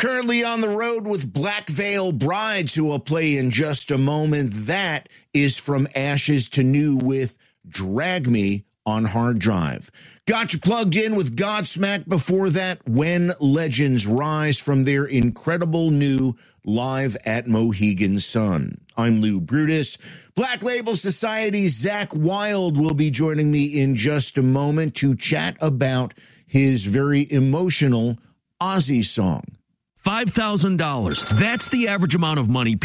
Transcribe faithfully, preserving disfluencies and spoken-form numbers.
currently on the road with Black Veil Brides, who will play in just a moment. That is From Ashes to New with Drag Me on Hard Drive. Got you plugged in with Godsmack before that, When Legends Rise, from their incredible new Live at Mohegan Sun. I'm Lou Brutus. Black Label Society's Zach Wild will be joining me in just a moment to chat about his very emotional Ozzy song. five thousand dollars. That's the average amount of money